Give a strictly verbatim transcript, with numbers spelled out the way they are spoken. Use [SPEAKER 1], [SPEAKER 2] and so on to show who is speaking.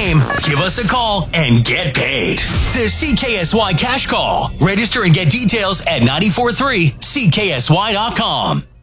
[SPEAKER 1] game, give us a call and get paid. The C K S Y Cash Call. Register and get details at nine four three C K S Y dot com.